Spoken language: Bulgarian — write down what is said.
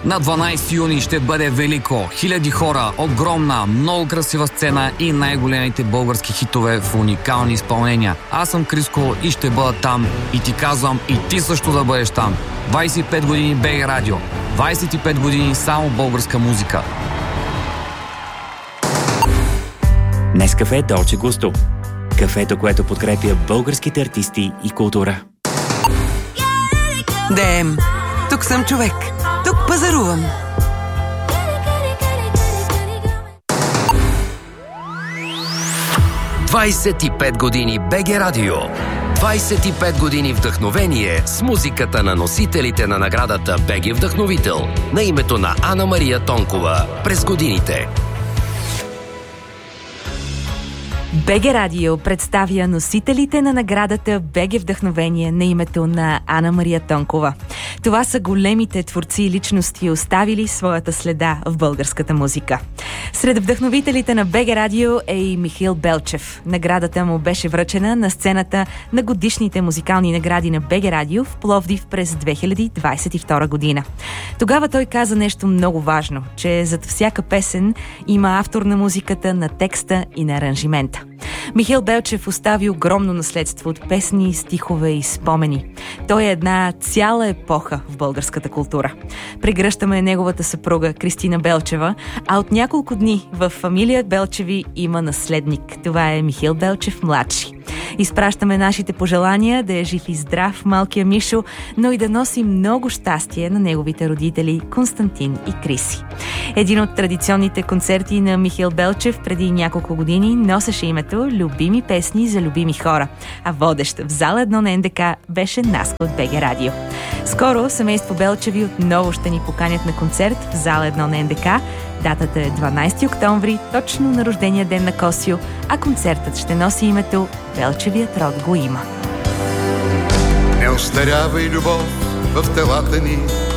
На 12 юни ще бъде велико. Хиляди хора, огромна, много красива сцена и най-големите български хитове в уникални изпълнения. Аз съм Криско и ще бъда там. И ти казвам, и ти също да бъдеш там. 25 години БГ Радио. 25 години само българска музика. Нескафе Долче Густо. Кафето, което подкрепя българските артисти и култура. Дем, тук съм човек. Тук пазарувам. «25 години БГ Радио». 25 години вдъхновение с музиката на носителите на наградата БГ Вдъхновител на името на Ана Мария Тонкова през годините. БГ Радио представя носителите на наградата БГ Вдъхновение на името на Ана Мария Тонкова. Това са големите творци и личности, оставили своята следа в българската музика. Сред вдъхновителите на БГ Радио е и Михаил Белчев. Наградата му беше връчена на сцената на годишните музикални награди на БГ Радио в Пловдив през 2022 година. Тогава той каза нещо много важно, че зад всяка песен има автор на музиката, на текста и на аранжимента. Михаил Белчев остави огромно наследство от песни, стихове и спомени. Той е една цяла епоха в българската култура. Прегръщаме неговата съпруга Кристина Белчева, а от няколко дни в фамилия Белчеви има наследник. Това е Михаил Белчев младши. Изпращаме нашите пожелания да е жив и здрав малкия Мишо, но и да носи много щастие на неговите родители Константин и Криси. Един от традиционните концерти на Михаил Белчев преди няколко години носеше името «Любими песни за любими хора», а водещ в зала 1 на НДК беше Наска от БГ Радио. Скоро семейство Белчеви отново ще ни поканят на концерт в зала 1 на НДК. Датата е 12 октомври, точно на рождения ден на Косио, а концертът ще носи името «Белчевият род го има». Не остарява и любов в телата ни,